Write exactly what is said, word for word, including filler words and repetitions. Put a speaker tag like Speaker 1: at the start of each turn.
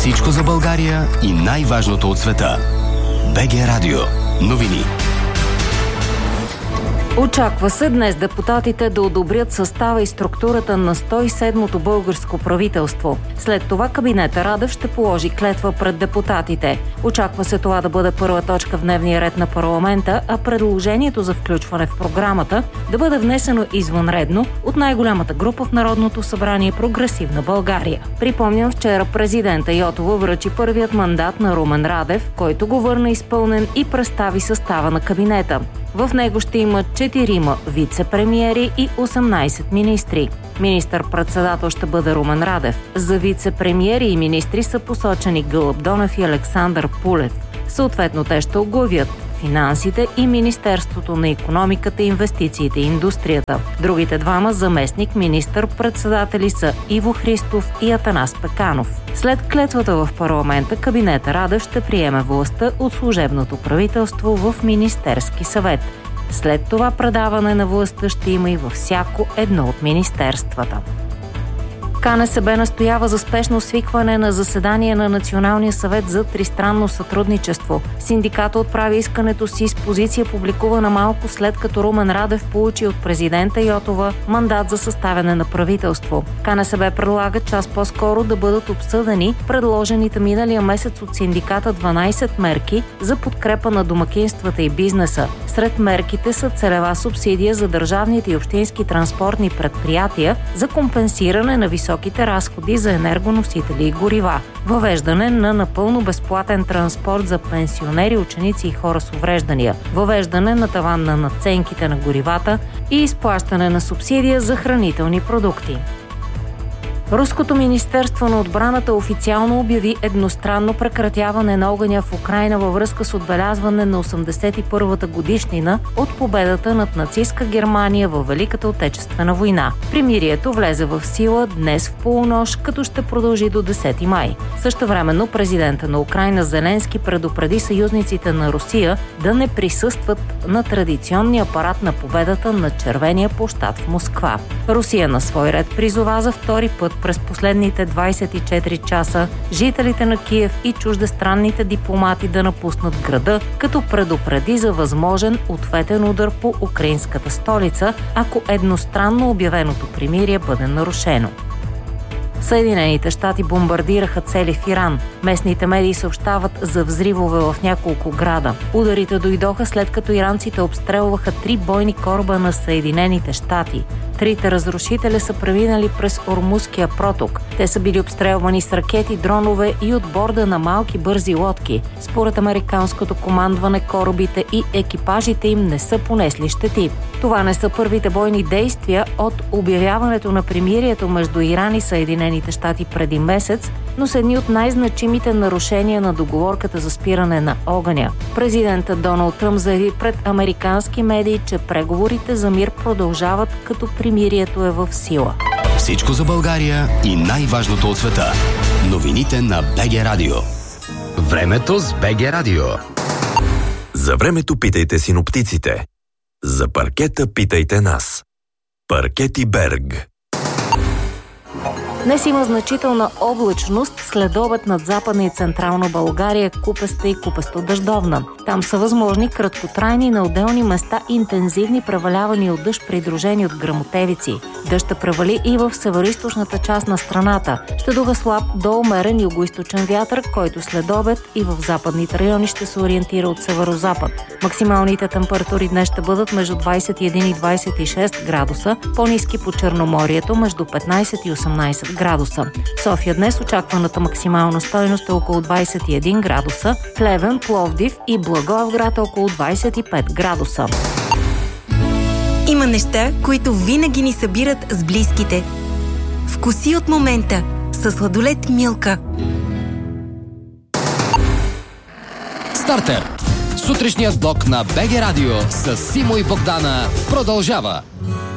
Speaker 1: Всичко за България и най-важното от света. БГ Радио. Новини.
Speaker 2: Очаква се днес депутатите да одобрят състава и структурата на сто и седмото българско правителство. След това кабинета Радев ще положи клетва пред депутатите. Очаква се това да бъде първа точка в дневния ред на парламента, а предложението за включване в програмата да бъде внесено извънредно от най-голямата група в Народното събрание Прогресивна България. Припомням, вчера президента Йотова връчи първият мандат на Румен Радев, който го върна изпълнен и представи състава на кабинета. В него ще има четирима вице-премиери и осемнайсет министри. Министър-председател ще бъде Румен Радев. За вице-премиери и министри са посочени Гълъб Донев и Александър Пулев. Съответно, те ще оглавят финансите и Министерството на икономиката, инвестициите и индустрията. Другите двама заместник министър-председатели са Иво Христов и Атанас Пеканов. След клетвата в парламента, кабинета Радев ще приеме властта от служебното правителство в Министерски съвет. След това предаване на властта ще има и във всяко едно от министерствата. КНСБ настоява за спешно свикване на заседание на Националния съвет за тристранно сътрудничество. Синдиката отправи искането си с позиция, публикувана малко след като Румен Радев получи от президента Йотова мандат за съставяне на правителство. КНСБ предлага час по-скоро да бъдат обсъдени предложените миналия месец от синдиката дванайсет мерки за подкрепа на домакинствата и бизнеса. Сред мерките са целева субсидия за държавните и общински транспортни предприятия за компенсиране на високи високите разходи за енергоносители и горива, въвеждане на напълно безплатен транспорт за пенсионери, ученици и хора с увреждания, въвеждане на таван на надценките на горивата и изплащане на субсидия за хранителни продукти. Руското министерство на отбраната официално обяви едностранно прекратяване на огъня в Украйна във връзка с отбелязване на осемдесет и първата годишнина от победата над нацистка Германия във Великата отечествена война. Примирието влезе в сила днес в полунощ, като ще продължи до десети май. Същевременно президента на Украйна Зеленски предупреди съюзниците на Русия да не присъстват на традиционния парад на победата на Червения площад в Москва. Русия на свой ред призова за втори път през последните двайсет и четири часа жителите на Киев и чуждестранните дипломати да напуснат града, като предупреди за възможен ответен удар по украинската столица, ако едностранно обявеното примирие бъде нарушено. Съединените щати бомбардираха цели в Иран. Местните медии съобщават за взривове в няколко града. Ударите дойдоха след като иранците обстрелваха три бойни кораба на Съединените щати. Трите разрушителя са преминали през Ормузския проток. Те са били обстрелвани с ракети, дронове и от борда на малки бързи лодки. Според американското командване, корабите и екипажите им не са понесли щети. Това не са първите бойни действия от обявяването на примирието между Иран и Съединените щати преди месец, но са едни от най-значимите нарушения на договорката за спиране на огъня. Президентът Доналд Тръмп заяви пред американски медии, че преговорите за мир продължават, като примирието е в сила.
Speaker 1: Всичко за България и най-важното от света. Новините на БГ Радио. Времето с БГ Радио.
Speaker 3: За времето питайте синоптиците. За паркета питайте нас. Паркети Берг.
Speaker 2: Днес има значителна облачност, следобед над Западна и Централна България, купеста и купесто-дъждовна. Там са възможни краткотрайни, на отделни места интензивни превалявания от дъжд, придружени от гръмотевици. Дъжд ще превали и в североизточната част на страната. Ще духа слаб до умерен югоизточен вятър, който следобед и в западните райони ще се ориентира от северозапад. Максималните температури днес ще бъдат между двайсет и един и двайсет и шест градуса, по-ниски по Черноморието между петнайсет и осемнайсет градуса. В София днес очакваната максимална стойност е около двайсет и един градуса, Плевен, Пловдив и Благоевград около двайсет и пет градуса.
Speaker 4: Има неща, които винаги ни събират с близките. Вкуси от момента със сладолед Милка.
Speaker 1: Стартер! Сутрешният блок на БГ Радио с Симо и Богдана продължава.